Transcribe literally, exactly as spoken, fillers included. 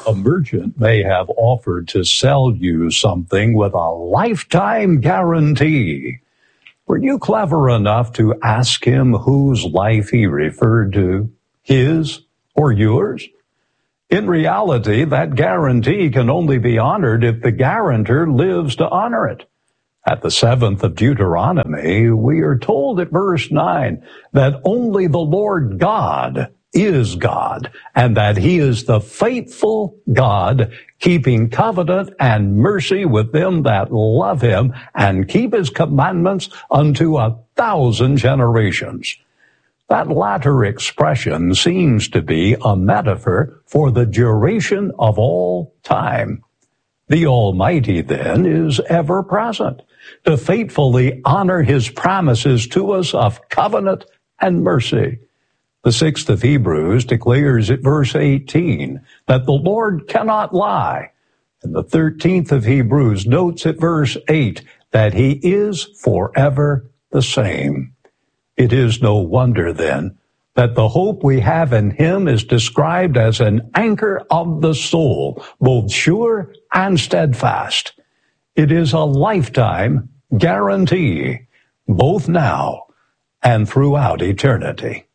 A merchant may have offered to sell you something with a lifetime guarantee. Were you clever enough to ask him whose life he referred to, his or yours? In reality, that guarantee can only be honored if the guarantor lives to honor it. At the seventh of Deuteronomy, we are told at verse nine that only the Lord God is God, and that he is the faithful God, keeping covenant and mercy with them that love him and keep his commandments unto a thousand generations. That latter expression seems to be a metaphor for the duration of all time. The Almighty, then, is ever present to faithfully honor his promises to us of covenant and mercy. The sixth of Hebrews declares at verse eighteen that the Lord cannot lie. And the thirteenth of Hebrews notes at verse eight that he is forever the same. It is no wonder, then, that the hope we have in him is described as an anchor of the soul, both sure and steadfast. It is a lifetime guarantee, both now and throughout eternity.